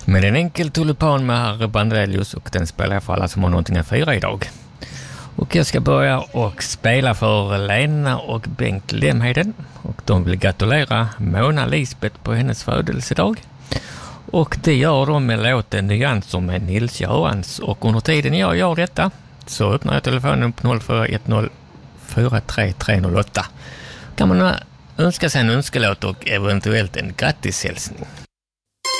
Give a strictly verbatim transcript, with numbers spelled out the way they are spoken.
Med en enkel tulipan med Harry Brandelius, och den spelar jag för alla som har någonting att fira idag. Och jag ska börja och spela för Lena och Bengt Lemheden, och de vill gratulera Mona Lisbeth på hennes födelsedag. Och det gör de med låten Nyanser med Nils Görans. Och under tiden jag gör detta så öppnar jag telefonen på noll fyra ett noll fyra tre tre noll åtta. Kan man önska sig en önskelåt och eventuellt en grattishälsning.